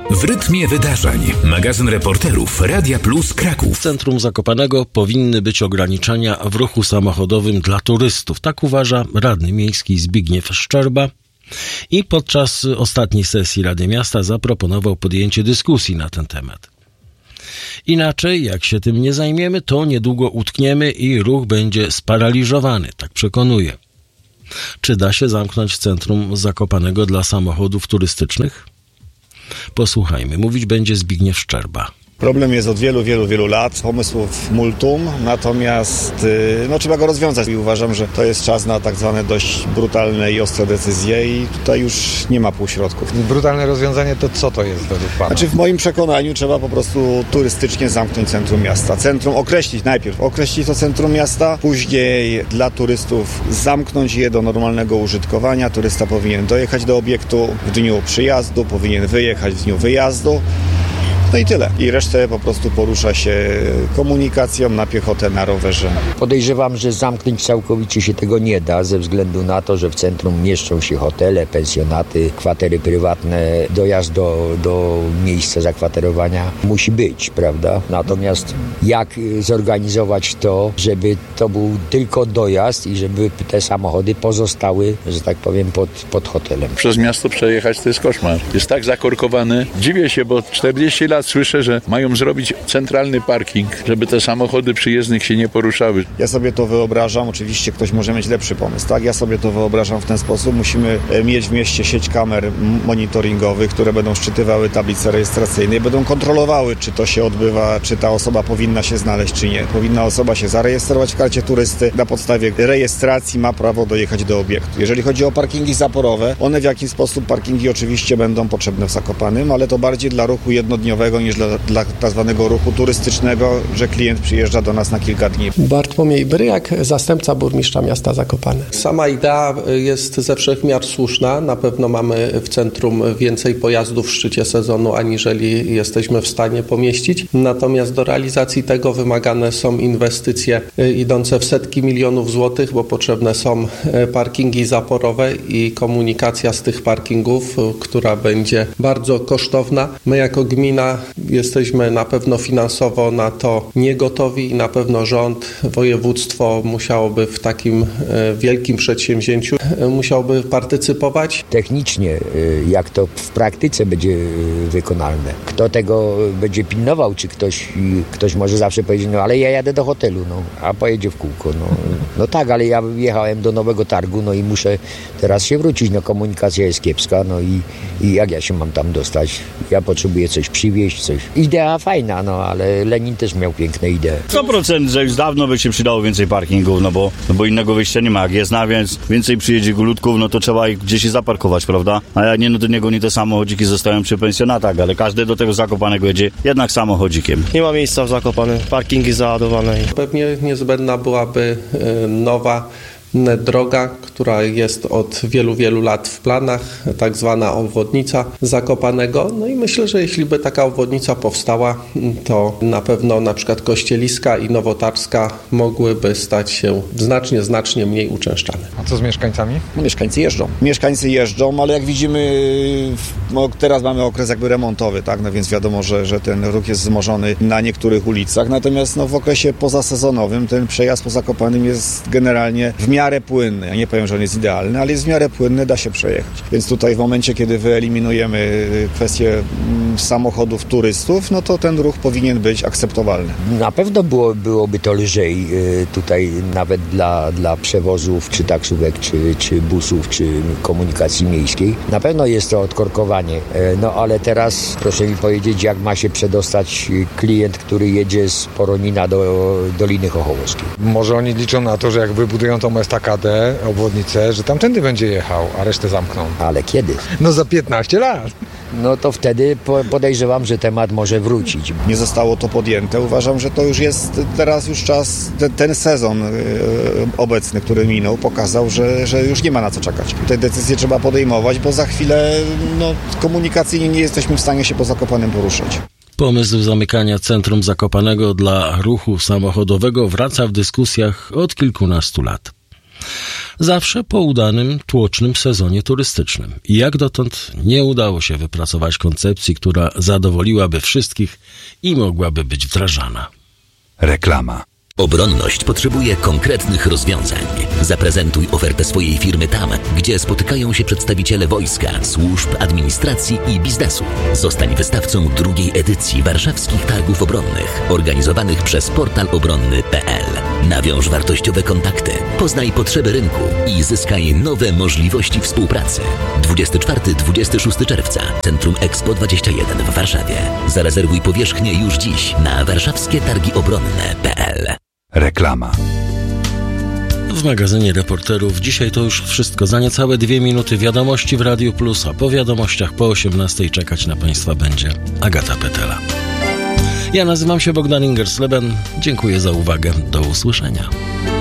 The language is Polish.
W rytmie wydarzeń. Magazyn reporterów Radia Plus Kraków. W centrum Zakopanego powinny być ograniczenia w ruchu samochodowym dla turystów. Tak uważa radny miejski Zbigniew Szczerba. I podczas ostatniej sesji Rady Miasta zaproponował podjęcie dyskusji na ten temat. Inaczej, jak się tym nie zajmiemy, to niedługo utkniemy i ruch będzie sparaliżowany, tak przekonuje. Czy da się zamknąć centrum Zakopanego dla samochodów turystycznych? Posłuchajmy. Mówić będzie Zbigniew Szczerba. Problem jest od wielu lat, pomysłów multum, natomiast trzeba go rozwiązać i uważam, że to jest czas na tak zwane dość brutalne i ostre decyzje i tutaj już nie ma półśrodków. Brutalne rozwiązanie to co to jest według Pana? W moim przekonaniu trzeba po prostu turystycznie zamknąć centrum miasta. Centrum najpierw określić to centrum miasta, później dla turystów zamknąć je do normalnego użytkowania. Turysta powinien dojechać do obiektu w dniu przyjazdu, powinien wyjechać w dniu wyjazdu. No i tyle. I resztę po prostu porusza się komunikacją na piechotę, na rowerze. Podejrzewam, że zamknąć całkowicie się tego nie da, ze względu na to, że w centrum mieszczą się hotele, pensjonaty, kwatery prywatne. Dojazd do miejsca zakwaterowania musi być, prawda? Natomiast jak zorganizować to, żeby to był tylko dojazd i żeby te samochody pozostały, że tak powiem, pod hotelem. Przez miasto przejechać to jest koszmar. Jest tak zakorkowany. Dziwię się, bo 40 lat słyszę, że mają zrobić centralny parking, żeby te samochody przyjezdnych się nie poruszały. Ja sobie to wyobrażam, oczywiście ktoś może mieć lepszy pomysł, tak? Ja sobie to wyobrażam w ten sposób. Musimy mieć w mieście sieć kamer monitoringowych, które będą szczytywały tablice rejestracyjne i będą kontrolowały, czy to się odbywa, czy ta osoba powinna się znaleźć, czy nie. Powinna osoba się zarejestrować w karcie turysty. Na podstawie rejestracji ma prawo dojechać do obiektu. Jeżeli chodzi o parkingi zaporowe, one w jakiś sposób, parkingi oczywiście będą potrzebne w Zakopanem, ale to bardziej dla ruchu jednodniowego niż dla tak zwanego ruchu turystycznego, że klient przyjeżdża do nas na kilka dni. Bartłomiej Bryjak, zastępca burmistrza miasta Zakopane. Sama idea jest ze wszech miar słuszna. Na pewno mamy w centrum więcej pojazdów w szczycie sezonu, aniżeli jesteśmy w stanie pomieścić. Natomiast do realizacji tego wymagane są inwestycje idące w setki milionów złotych, bo potrzebne są parkingi zaporowe i komunikacja z tych parkingów, która będzie bardzo kosztowna. My jako gmina jesteśmy na pewno finansowo na to niegotowi i na pewno rząd, województwo musiałoby w takim wielkim przedsięwzięciu musiałby partycypować. Technicznie, jak to w praktyce będzie wykonalne. Kto tego będzie pilnował, czy ktoś może zawsze powiedzieć, no ale ja jadę do hotelu, a pojedzie w kółko. No tak, ale ja jechałem do Nowego Targu, i muszę teraz się wrócić, komunikacja jest kiepska, i jak ja się mam tam dostać? Ja potrzebuję coś przywieźć, coś. Idea fajna, ale Lenin też miał piękne idee. 100%, że już dawno by się przydało więcej parkingów, bo innego wyjścia nie ma. Jak jest więc więcej przyjedzie gulutków, to trzeba ich gdzieś zaparkować, prawda? A jak nie, to niego te samochodziki zostają przy pensjonatach, ale każdy do tego Zakopanego jedzie jednak samochodzikiem. Nie ma miejsca w Zakopanem, parkingi załadowane. Pewnie niezbędna byłaby nowa droga, która jest od wielu lat w planach, tak zwana obwodnica Zakopanego. I myślę, że jeśli by taka obwodnica powstała, to na pewno na przykład Kościeliska i Nowotarska mogłyby stać się znacznie mniej uczęszczane. A co z mieszkańcami? Mieszkańcy jeżdżą, ale jak widzimy, teraz mamy okres remontowy, tak? Więc wiadomo, że ten ruch jest wzmożony na niektórych ulicach, natomiast w okresie pozasezonowym ten przejazd po Zakopanym jest generalnie w miarę płynny. Ja nie powiem, że on jest idealny, ale jest w miarę płynny, da się przejechać. Więc tutaj w momencie, kiedy wyeliminujemy kwestię samochodów turystów, to ten ruch powinien być akceptowalny. Na pewno byłoby to lżej tutaj nawet dla przewozów, czy taksówek, czy busów, czy komunikacji miejskiej. Na pewno jest to odkorkowanie. Ale teraz proszę mi powiedzieć, jak ma się przedostać klient, który jedzie z Poronina do Doliny Chochołowskiej. Może oni liczą na to, że jak wybudują tą estakadę, obwodnicę, że tamtędy będzie jechał, a resztę zamkną. Ale kiedy? Za 15 lat. To wtedy podejrzewam, że temat może wrócić. Nie zostało to podjęte. Uważam, że to już jest teraz czas, ten sezon obecny, który minął, pokazał, że już nie ma na co czekać. Te decyzje trzeba podejmować, bo za chwilę komunikacyjnie nie jesteśmy w stanie się po Zakopanem poruszać. Pomysł zamykania centrum Zakopanego dla ruchu samochodowego wraca w dyskusjach od kilkunastu lat. Zawsze po udanym, tłocznym sezonie turystycznym. I jak dotąd nie udało się wypracować koncepcji, która zadowoliłaby wszystkich i mogłaby być wdrażana. Reklama. Obronność potrzebuje konkretnych rozwiązań. Zaprezentuj ofertę swojej firmy tam, gdzie spotykają się przedstawiciele wojska, służb, administracji i biznesu. Zostań wystawcą drugiej edycji Warszawskich Targów Obronnych, organizowanych przez portal obronny.pl. Nawiąż wartościowe kontakty, poznaj potrzeby rynku i zyskaj nowe możliwości współpracy. 24-26 czerwca, Centrum Expo 21 w Warszawie. Zarezerwuj powierzchnię już dziś na warszawskietargiobronne.pl. Reklama. W magazynie Reporterów dzisiaj to już wszystko. Za niecałe 2 minuty wiadomości w Radiu Plus, a po wiadomościach po 18 czekać na Państwa będzie Agata Petela. Ja nazywam się Bogdan Ingers-Leben. Dziękuję za uwagę. Do usłyszenia.